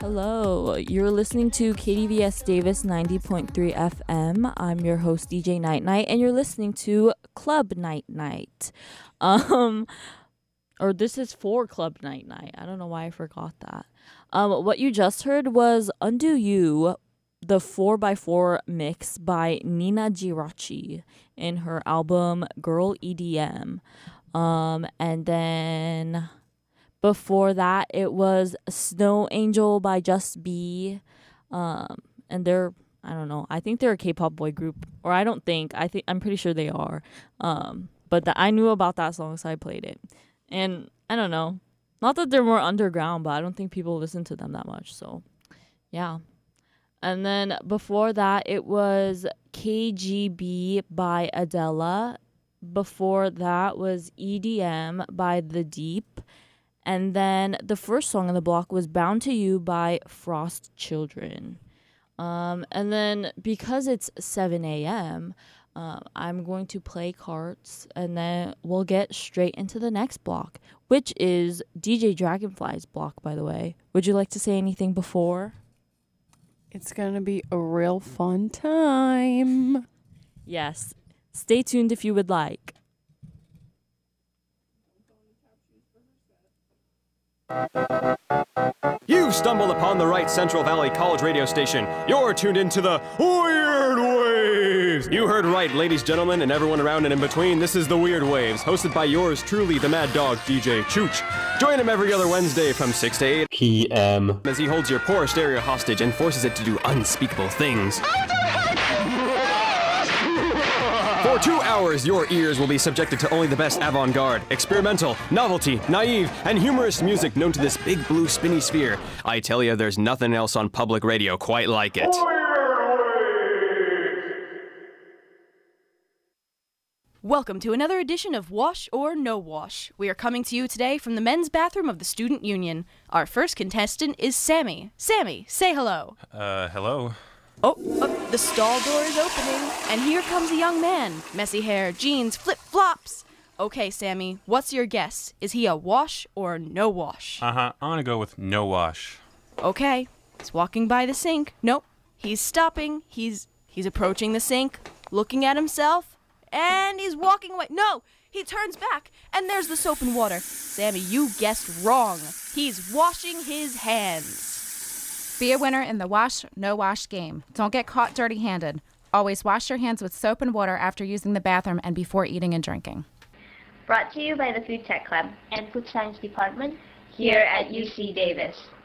Hello, you're listening to KDVS Davis 90.3 FM. I'm your host DJ Night Night, and you're listening to Club Night Night. Or this is for Club Night Night. I don't know why I forgot that. What you just heard was Undo You, the 4x4 mix by Nina Girachi in her album Girl EDM. And then before that, it was Snow Angel by Just B. And they're, I don't know, I think they're a K-pop boy group. Or I'm pretty sure they are. But I knew about that song, so I played it. And I don't know, not that they're more underground, but I don't think people listen to them that much. So, yeah. And then before that, it was KGB by Adela. Before that was EDM by The Deep. And then the first song on the block was Bound to You by Frost Children. And then because it's 7 a.m., I'm going to play cards, and then we'll get straight into the next block, which is DJ Dragonfly's block, by the way. Would you like to say anything before? It's going to be a real fun time. Yes. Stay tuned if you would like. You've stumbled upon the right Central Valley College radio station. You're tuned into the Weird Waves. You heard right, ladies, gentlemen, and everyone around and in between. This is the Weird Waves, hosted by yours truly, the Mad Dog, DJ Chooch. Join him every other Wednesday from 6 to 8 p.m. as he holds your poor stereo hostage and forces it to do unspeakable things. For 2 hours, your ears will be subjected to only the best avant-garde, experimental, novelty, naive, and humorous music known to this big blue spinny sphere. I tell you, there's nothing else on public radio quite like it. Welcome to another edition of Wash or No Wash. We are coming to you today from the men's bathroom of the Student Union. Our first contestant is Sammy. Sammy, say hello. Hello. Oh, the stall door is opening, and here comes a young man. Messy hair, jeans, flip-flops. Okay, Sammy, what's your guess? Is he a wash or no wash? I'm gonna go with no wash. Okay, he's walking by the sink. Nope, he's stopping. He's approaching the sink, looking at himself, and he's walking away. No, he turns back, and there's the soap and water. Sammy, you guessed wrong. He's washing his hands. Be a winner in the wash, no wash game. Don't get caught dirty-handed. Always wash your hands with soap and water after using the bathroom and before eating and drinking. Brought to you by the Food Tech Club and Food Science Department here at UC Davis.